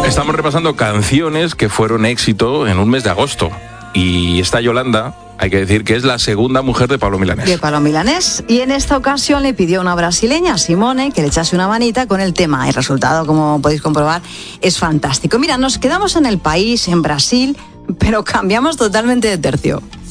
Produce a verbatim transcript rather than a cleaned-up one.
Estamos repasando canciones que fueron éxito en un mes de agosto. Y esta Yolanda, hay que decir que es la segunda mujer de Pablo Milanés. De Pablo Milanés. Y en esta ocasión le pidió a una brasileña, Simone, que le echase una manita con el tema. El resultado, como podéis comprobar, es fantástico. Mira, nos quedamos en el país, en Brasil, pero cambiamos totalmente de tercio.